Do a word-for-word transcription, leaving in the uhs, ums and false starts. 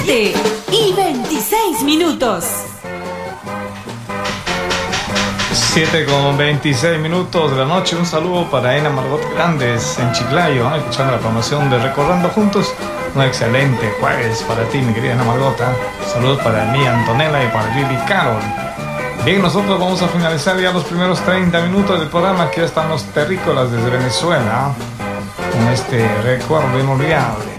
siete y veintiséis minutos. siete con veintiséis minutos de la noche. Un saludo para Ena Margot Grandes en Chiclayo, ¿eh? Escuchando la promoción de Recordando Juntos. Un excelente jueves para ti, mi querida Ana Margot. Saludos para mí, Antonella, y para Lili Carol. Bien, nosotros vamos a finalizar ya los primeros treinta minutos del programa. Aquí están los terrícolas desde Venezuela, con este recuerdo inolvidable.